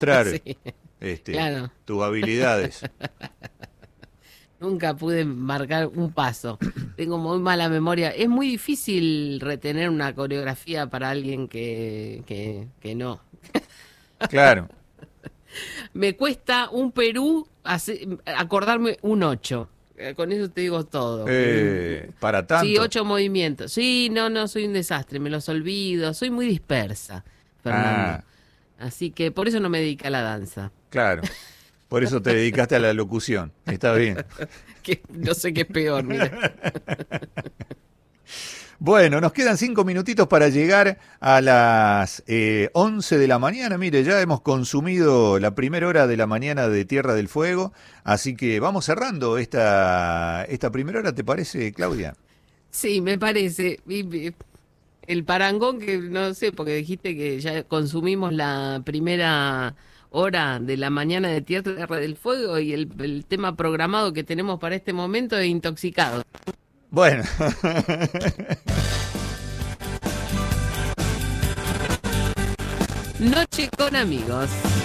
demostrar Sí, claro. tus habilidades. Nunca pude marcar un paso. Tengo muy mala memoria. Es muy difícil retener una coreografía para alguien que no. Claro. Me cuesta un Perú acordarme un 8. Con eso te digo todo. Para Sí, tanto. 8 movimientos. Sí, no, soy un desastre, me los olvido. Soy muy dispersa, Fernando. Ah, Así que por eso no me dediqué a la danza. claro. Por eso te dedicaste a la locución. Está bien. Que no sé qué es peor, mira. Bueno, nos quedan 5 minutitos para llegar a las 11 de la mañana. Mire, ya hemos consumido la primera hora de la mañana de Tierra del Fuego, así que vamos cerrando esta primera hora, ¿te parece, Claudia? Sí, me parece. El parangón que no sé, porque dijiste que ya consumimos la primera hora de la mañana de Tierra del Fuego y el tema programado que tenemos para este momento es intoxicado. Bueno, Noche con amigos.